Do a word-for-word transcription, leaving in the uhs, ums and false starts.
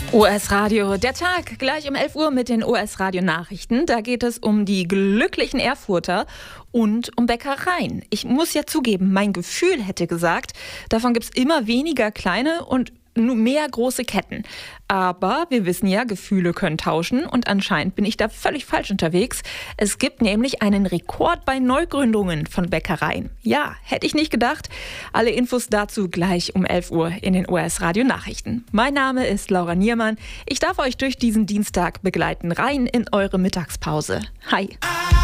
O S-Radio, der Tag, gleich um elf Uhr mit den O S-Radio-Nachrichten. Da geht es um die glücklichen Erfurter und um Bäckereien. Ich muss ja zugeben, mein Gefühl hätte gesagt, davon gibt es immer weniger kleine und nur mehr große Ketten. Aber wir wissen ja, Gefühle können tauschen und anscheinend bin ich da völlig falsch unterwegs. Es gibt nämlich einen Rekord bei Neugründungen von Bäckereien. Ja, hätte ich nicht gedacht. Alle Infos dazu gleich um elf Uhr in den O S-Radio-Nachrichten. Mein Name ist Laura Niermann. Ich darf euch durch diesen Dienstag begleiten, rein in eure Mittagspause. Hi.